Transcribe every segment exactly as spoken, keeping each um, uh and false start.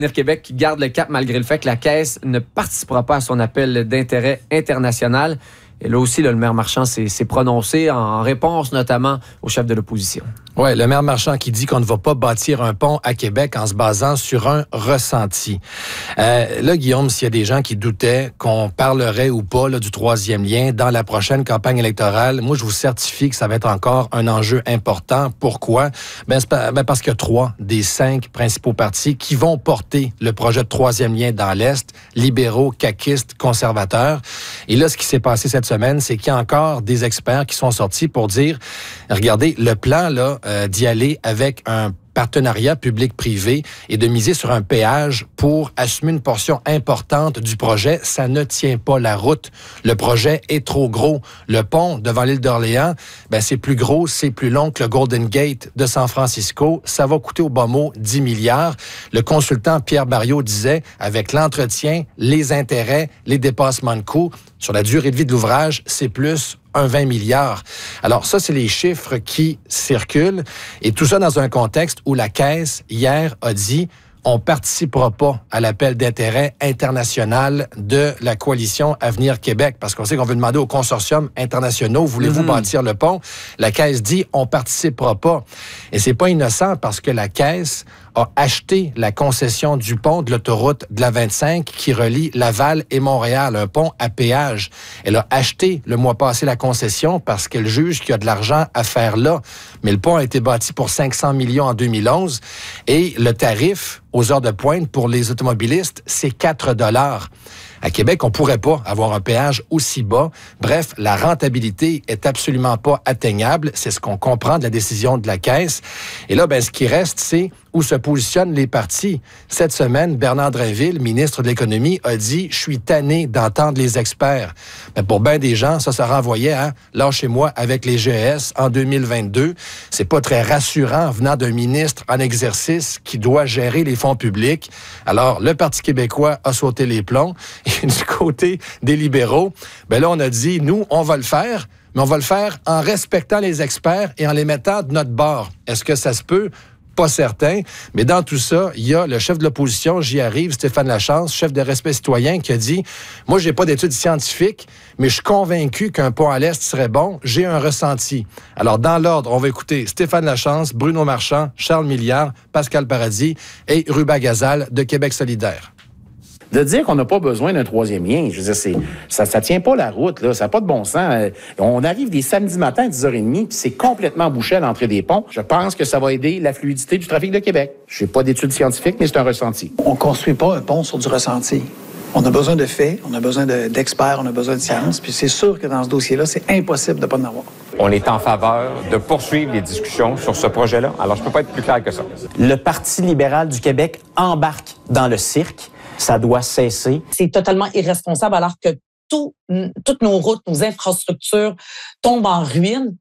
Avenir Québec qui garde le cap malgré le fait que la Caisse ne participera pas à son appel d'intérêt international. Et là aussi, là, le maire Marchand s'est, s'est prononcé en réponse notamment au chef de l'opposition. Oui, le maire Marchand qui dit qu'on ne va pas bâtir un pont à Québec en se basant sur un ressenti. Euh, là, Guillaume, s'il y a des gens qui doutaient qu'on parlerait ou pas là, du troisième lien dans la prochaine campagne électorale, moi, je vous certifie que ça va être encore un enjeu important. Pourquoi? Ben, c'est pas, ben parce qu'il y a trois des cinq principaux partis qui vont porter le projet de troisième lien dans l'Est, libéraux, caquistes, conservateurs. Et là, ce qui s'est passé cette semaine, c'est qu'il y a encore des experts qui sont sortis pour dire, regardez, le plan là euh, d'y aller avec un partenariat public-privé et de miser sur un péage pour assumer une portion importante du projet, ça ne tient pas la route. Le projet est trop gros. Le pont devant l'île d'Orléans, ben c'est plus gros, c'est plus long que le Golden Gate de San Francisco. Ça va coûter au bas mot dix milliards. Le consultant Pierre Barriot disait, avec l'entretien, les intérêts, les dépassements de coûts, sur la durée de vie de l'ouvrage, c'est plus un vingt milliards. Alors ça, c'est les chiffres qui circulent. Et tout ça dans un contexte où la Caisse, hier, a dit on participera pas à l'appel d'intérêt international de la coalition Avenir Québec, parce qu'on sait qu'on veut demander aux consortiums internationaux, voulez-vous mmh. bâtir le pont? La Caisse dit on participera pas. Et c'est pas innocent parce que la Caisse a acheté la concession du pont de l'autoroute de la vingt-cinq qui relie Laval et Montréal, un pont à péage. Elle a acheté le mois passé la concession parce qu'elle juge qu'il y a de l'argent à faire là. Mais le pont a été bâti pour cinq cents millions en deux mille onze et le tarif aux heures de pointe pour les automobilistes, c'est quatre dollars. À Québec, on pourrait pas avoir un péage aussi bas. Bref, la rentabilité est absolument pas atteignable. C'est ce qu'on comprend de la décision de la Caisse. Et là, ben, ce qui reste, c'est où se positionnent les partis. Cette semaine, Bernard Drinville, ministre de l'Économie, a dit « Je suis tanné d'entendre les experts ». Ben, pour bien des gens, ça, ça renvoyait à « Lâchez-moi avec les G E S en deux mille vingt-deux ». C'est pas très rassurant venant d'un ministre en exercice qui doit gérer les fonds publics. Alors, le Parti québécois a sauté les plombs. Et du côté des libéraux, ben là, on a dit « Nous, on va le faire ». Mais on va le faire en respectant les experts et en les mettant de notre bord. Est-ce que ça se peut? Pas certain. Mais dans tout ça, il y a le chef de l'opposition, j'y arrive, Stéphane Lachance, chef de Respect citoyen, qui a dit « Moi, j'ai pas d'études scientifiques, mais je suis convaincu qu'un pont à l'Est serait bon. J'ai un ressenti. » Alors, dans l'ordre, on va écouter Stéphane Lachance, Bruno Marchand, Charles Milliard, Pascal Paradis et Ruba Gazal de Québec solidaire. De dire qu'on n'a pas besoin d'un troisième lien, je veux dire, c'est, ça ne tient pas la route, là, ça n'a pas de bon sens. On arrive des samedis matins à dix heures trente, puis c'est complètement bouché à l'entrée des ponts. Je pense que ça va aider la fluidité du trafic de Québec. Je n'ai pas d'études scientifiques, mais c'est un ressenti. On ne construit pas un pont sur du ressenti. On a besoin de faits, on a besoin de, d'experts, on a besoin de science, puis c'est sûr que dans ce dossier-là, c'est impossible de ne pas en avoir. On est en faveur de poursuivre les discussions sur ce projet-là. Alors, je ne peux pas être plus clair que ça. Le Parti libéral du Québec embarque dans le cirque. Ça doit cesser. C'est totalement irresponsable alors que tout, toutes nos routes, nos infrastructures tombent en ruine.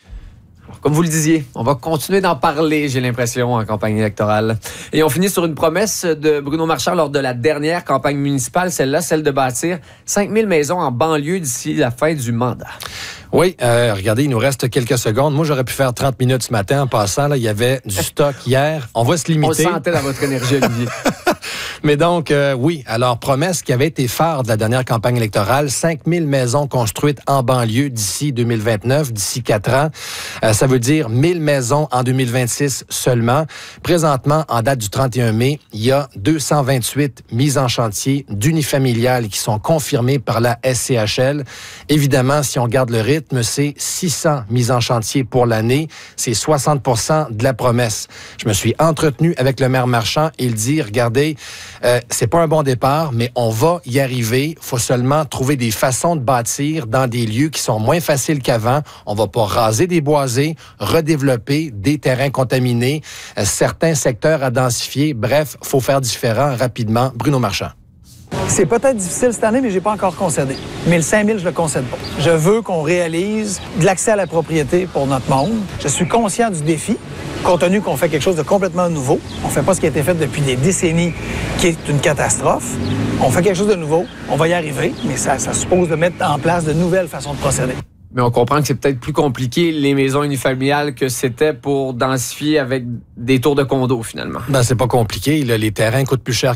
Alors, comme vous le disiez, on va continuer d'en parler, j'ai l'impression, en campagne électorale. Et on finit sur une promesse de Bruno Marchand lors de la dernière campagne municipale, celle-là, celle de bâtir cinq mille maisons en banlieue d'ici la fin du mandat. Oui, euh, regardez, il nous reste quelques secondes. Moi, j'aurais pu faire trente minutes ce matin en passant. Là, il y avait du stock hier. On va se limiter. On le sentait dans votre énergie, Olivier. Mais donc, euh, oui, alors, promesse qui avait été phare de la dernière campagne électorale, cinq mille maisons construites en banlieue d'ici deux mille vingt-neuf, d'ici quatre ans. Euh, ça veut dire mille maisons en deux mille vingt-six seulement. Présentement, en date du trente et un mai, il y a deux cent vingt-huit mises en chantier d'unifamiliales qui sont confirmées par la S C H L. Évidemment, si on garde le rythme, c'est six cents mises en chantier pour l'année. C'est soixante pour cent de la promesse. Je me suis entretenu avec le maire Marchand. Il dit, regardez, euh, c'est pas un bon départ, mais on va y arriver. Il faut seulement trouver des façons de bâtir dans des lieux qui sont moins faciles qu'avant. On va pas raser des boisés, redévelopper des terrains contaminés, euh, certains secteurs à densifier. Bref, faut faire différent rapidement. Bruno Marchand. C'est peut-être difficile cette année, mais j'ai pas encore concédé. Mais le cinq mille, je le concède pas. Je veux qu'on réalise de l'accès à la propriété pour notre monde. Je suis conscient du défi, compte tenu qu'on fait quelque chose de complètement nouveau. On fait pas ce qui a été fait depuis des décennies, qui est une catastrophe. On fait quelque chose de nouveau. On va y arriver, mais ça, ça suppose de mettre en place de nouvelles façons de procéder. Mais on comprend que c'est peut-être plus compliqué, les maisons unifamiliales, que c'était pour densifier avec des tours de condos, finalement. Ben, c'est pas compliqué. Là, les terrains coûtent plus cher